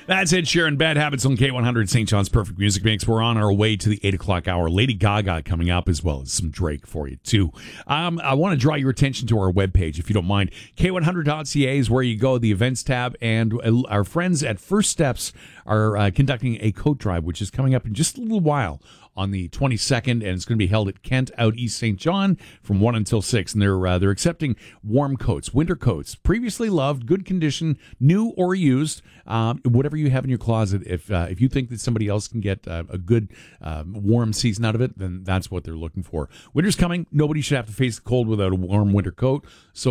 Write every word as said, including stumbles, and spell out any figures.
That's Ed Sheeran, Bad Habits on K one hundred, Saint John's Perfect Music Mix. We're on our way to the eight o'clock hour. Lady Gaga coming up, as well as some Drake for you, too. Um, I want to draw your attention to our webpage, if you don't mind. K one hundred dot C A is where you go, the events tab, and our friends at First Steps are uh, conducting a coat drive, which is coming up in just a little while on the twenty-second, and it's going to be held at Kent out East Saint John from one until six. And they're uh, they're accepting warm coats, winter coats, previously loved, good condition, new or used, um, whatever you have in your closet. If uh, if you think that somebody else can get uh, a good uh, warm season out of it, then that's what they're looking for. Winter's coming. Nobody should have to face the cold without a warm winter coat. So